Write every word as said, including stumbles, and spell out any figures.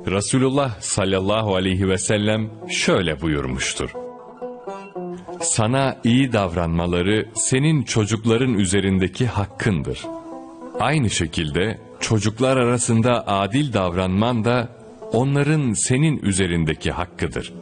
Resulullah sallallahu aleyhi ve sellem şöyle buyurmuştur: Sana iyi davranmaları senin çocukların üzerindeki hakkındır. Aynı şekilde çocuklar arasında adil davranman da onların senin üzerindeki hakkıdır.